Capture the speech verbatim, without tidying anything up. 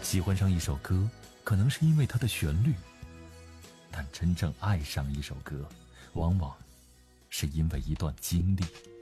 喜欢上一首歌，可能是因为它的旋律，但真正爱上一首歌，往往是因为一段经历。